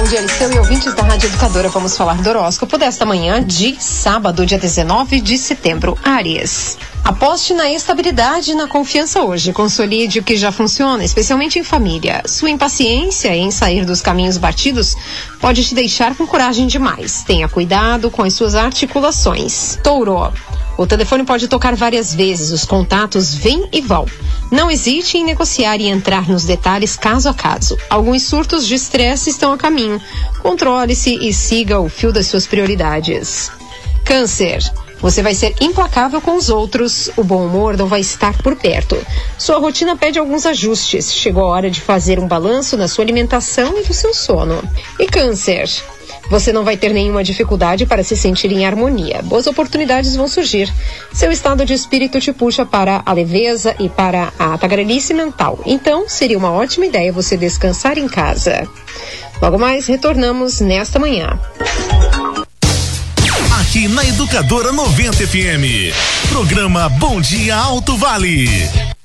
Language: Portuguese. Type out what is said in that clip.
dia, Liceu e ouvintes da Rádio Educadora. Vamos falar do horóscopo desta manhã de sábado, dia 19 de setembro. Áries. Aposte na estabilidade e na confiança hoje. Consolide o que já funciona, especialmente em família. Sua impaciência em sair dos caminhos batidos pode te deixar com coragem demais. Tenha cuidado com as suas articulações. Touro. O telefone pode tocar várias vezes, os contatos vêm e vão. Não hesite em negociar e entrar nos detalhes caso a caso. Alguns surtos de estresse estão a caminho. Controle-se e siga o fio das suas prioridades. Câncer. Você vai ser implacável com os outros, o bom humor não vai estar por perto. Sua rotina pede alguns ajustes. Chegou a hora de fazer um balanço na sua alimentação e do seu sono. E Câncer. Você não vai ter nenhuma dificuldade para se sentir em harmonia. Boas oportunidades vão surgir. Seu estado de espírito te puxa para a leveza e para a tagarelice mental. Então, seria uma ótima ideia você descansar em casa. Logo mais, retornamos nesta manhã. Aqui na Educadora 90 FM. Programa Bom Dia Alto Vale.